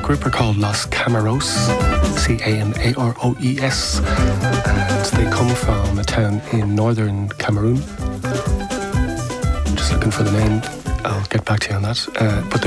group are called Los Camaros, Camaroes, and they come from a town in northern Cameroon. Just looking for the name, I'll get back to you on that. But